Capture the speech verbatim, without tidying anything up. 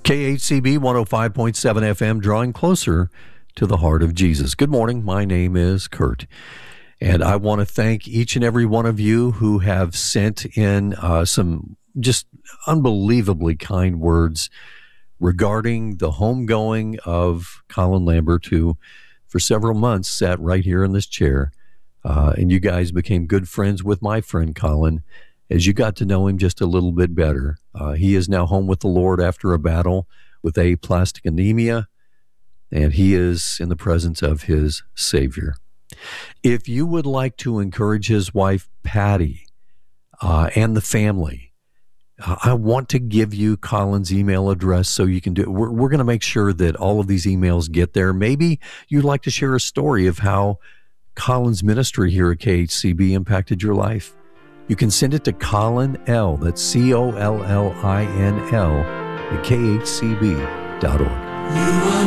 K H C B one oh five point seven F M, drawing closer to the heart of Jesus. Good morning. My name is Kurt, and I want to thank each and every one of you who have sent in uh, some just unbelievably kind words regarding the homegoing of Colin Lambert, who for several months sat right here in this chair. Uh, and you guys became good friends with my friend Colin as you got to know him just a little bit better. Uh, he is now home with the Lord after a battle with aplastic anemia, and he is in the presence of his Savior. If you would like to encourage his wife, Patty, uh, and the family, uh, I want to give you Colin's email address so you can do it. We're, we're going to make sure that all of these emails get there. Maybe you'd like to share a story of how Colin's ministry here at K H C B impacted your life. You can send it to Colin L, that's C O L L I N L, at K H C B dot org.